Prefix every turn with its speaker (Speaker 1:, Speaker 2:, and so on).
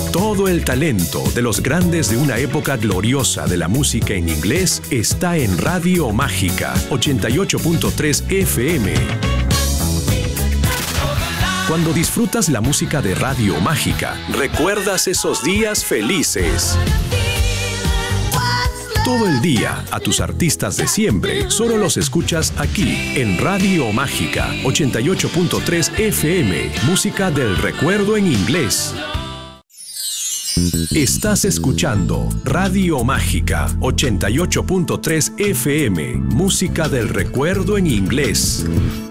Speaker 1: Todo el talento de los grandes de una época gloriosa de la música en inglés está en Radio Mágica 88.3 FM. Cuando disfrutas la música de Radio Mágica, recuerdas esos días felices. Todo el día, a tus artistas de siempre, solo los escuchas aquí, en Radio Mágica 88.3 FM, música del recuerdo en inglés. Estás escuchando Radio Mágica 88.3 FM, música del recuerdo en inglés.